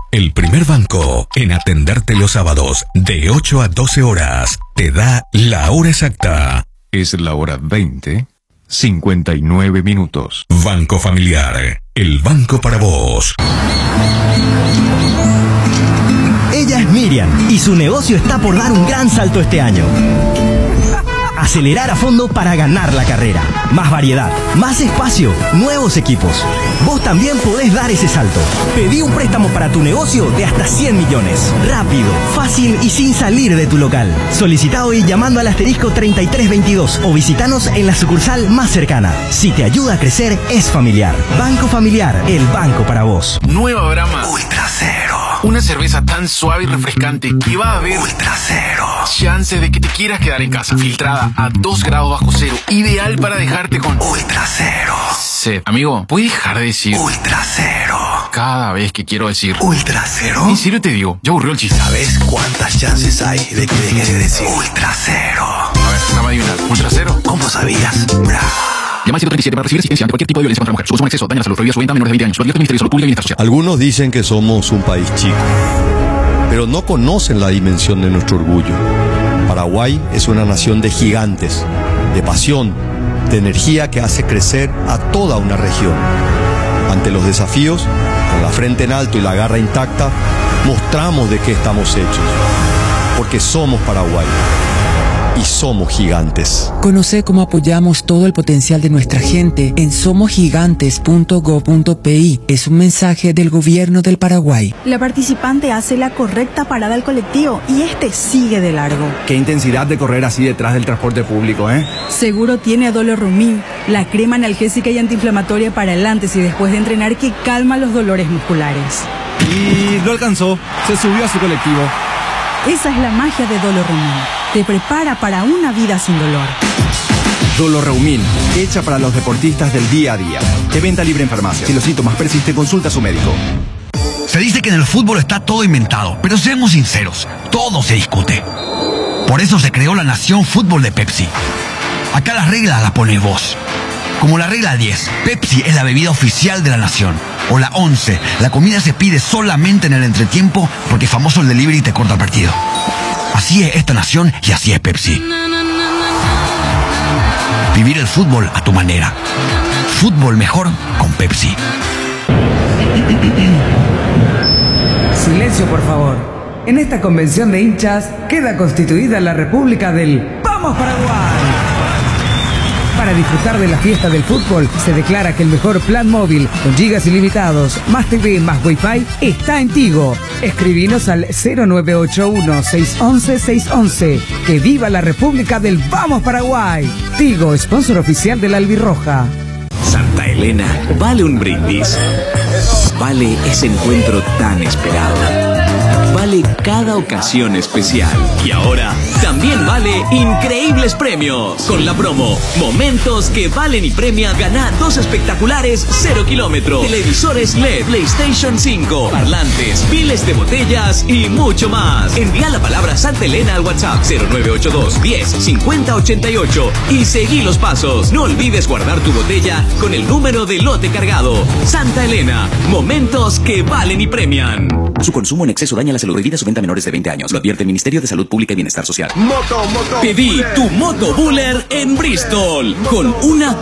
el primer banco en atenderte los sábados de 8 a 12 horas. Te da la hora exacta. Es la hora 20:59. Banco Familiar, el banco para vos. Ella es Miriam y su negocio está por dar un gran salto este año. Acelerar a fondo para ganar la carrera. Más variedad, más espacio, nuevos equipos. Vos también podés dar ese salto. Pedí un préstamo para tu negocio de hasta 100 millones. Rápido, fácil y sin salir de tu local. Solicita hoy llamando al asterisco 3322 o visitanos en la sucursal más cercana. Si te ayuda a crecer, es familiar. Banco Familiar, el banco para vos. Nueva Brahma Ultra Cero. Una cerveza tan suave y refrescante que va a haber Ultra Cero. chance de que te quieras quedar en casa. Filtrada a 2 grados bajo cero. Ideal para dejarte con Ultra Cero. sed. Amigo, ¿puedes dejar de decir Ultra Cero. cada vez que quiero decir Ultra Cero? En serio te digo, ya aburrió el chiste. ¿Sabes cuántas chances hay de que dejes de decir Ultra Cero? A ver, dame adivinar. ¿Ultra Cero? ¿Cómo sabías? Bravo. Llama al 137 para recibir asistencia ante cualquier tipo de violencia contra la mujer. Su uso en exceso daña la salud. Prohibida su venta a menores de 20 años. Lo advierte el Ministerio de Salud Pública y Bienestar Social. Algunos dicen que somos un país chico, pero no conocen la dimensión de nuestro orgullo. Paraguay es una nación de gigantes, de pasión, de energía que hace crecer a toda una región. Ante los desafíos, con la frente en alto y la garra intacta, mostramos de qué estamos hechos. Porque somos Paraguay y somos gigantes. Conoce cómo apoyamos todo el potencial de nuestra gente en somosgigantes.go.pi. Es un mensaje del gobierno del Paraguay. La participante hace la correcta parada al colectivo y este sigue de largo. Qué intensidad de correr así detrás del transporte público, ¿eh? Seguro tiene Dolorumil, la crema analgésica y antiinflamatoria para el antes y después de entrenar que calma los dolores musculares. Y lo alcanzó, se subió a su colectivo. Esa es la magia de Dolorumil. Te prepara para una vida sin dolor. Dolorreumil, hecha para los deportistas del día a día. De venta libre en farmacia. Si los síntomas persisten, consulta a su médico. Se dice que en el fútbol está todo inventado, pero seamos sinceros, todo se discute. Por eso se creó la Nación Fútbol de Pepsi. Acá las reglas las pones vos. Como la regla 10, Pepsi es la bebida oficial de la nación. O la 11, la comida se pide solamente en el entretiempo porque famoso el delivery te corta el partido. Así es esta nación y así es Pepsi. Vivir el fútbol a tu manera. Fútbol mejor con Pepsi. Silencio, por favor. En esta convención de hinchas queda constituida la República del ¡Vamos Paraguay! Para disfrutar de la fiesta del fútbol, se declara que el mejor plan móvil con gigas ilimitados, más TV, más Wi-Fi, está en Tigo. Escribinos al 0981-611-611. ¡Que viva la República del Vamos Paraguay! Tigo, sponsor oficial de la Albirroja. Santa Elena, vale un brindis. Vale ese encuentro tan esperado. Vale cada ocasión especial. Y ahora también vale increíbles premios. Con la promo Momentos que valen y premian, gana 2 espectaculares 0 kilómetros, televisores LED, PlayStation 5, parlantes, piles de botellas y mucho más. Envía la palabra Santa Elena al WhatsApp 0982 10 50 88 y seguí los pasos. No olvides guardar tu botella con el número de lote cargado. Santa Elena, momentos que valen y premian. Su consumo en exceso daña la salud. Prohibida su venta a menores de 20 años. Lo advierte el Ministerio de Salud Pública y Bienestar Social. Pedí tu Moto Buller en Bristol con una